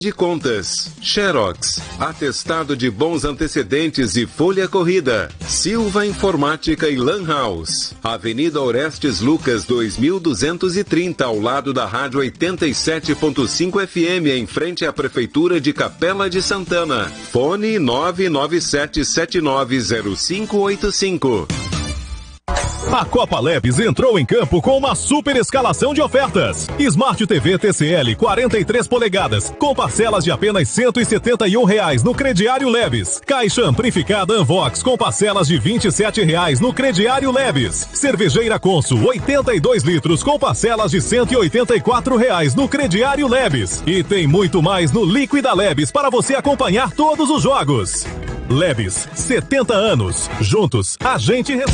de contas, Xerox, atestado de bons antecedentes e folha corrida, Silva Informática e Lan House, Avenida Orestes Lucas 2230, ao lado da Rádio 87.5 FM, em frente à Prefeitura de Capela de Santana. Fone 997790585. A Copa Labs entrou em campo com uma super escalação de ofertas. Smart TV TCL 43 polegadas, com parcelas de apenas R$ 171 no crediário Labs. Caixa amplificada Anvox com parcelas de R$ 27 no crediário Labs. Cervejeira Consul 82 litros com parcelas de R$ 184 no crediário Labs. E tem muito mais no Líquida Labs para você acompanhar todos os jogos. Labs, 70 anos. Juntos, a gente